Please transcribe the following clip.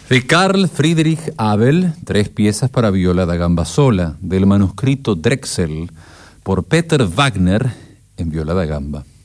De Carl Friedrich Abel, 3 piezas para viola da gamba sola, del manuscrito Drexel, por Peter Wagner en viola da gamba.